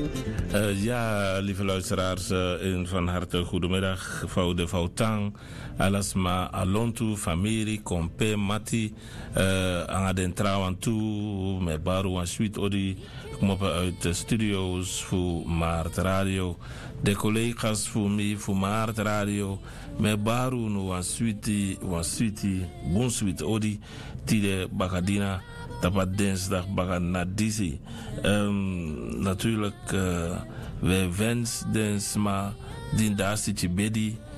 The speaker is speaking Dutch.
Ja, lieve luisteraars, van harte goedemiddag. Voude Foutang, Alasma Alontu, familie, Kompe, Mati, Angaden Trawan toe, met Baru en Sweet Odi. Kom op uit de studio's voor Maart Radio. De collega's voor mij, voor Maart Radio. Met Baru no en Sweetie, Bon Sweet Odi, Tide Bagadina. Tapat dinsdag bagan na disi. Natuurlijk, wij wensen Densma, Dindasi Chibedi,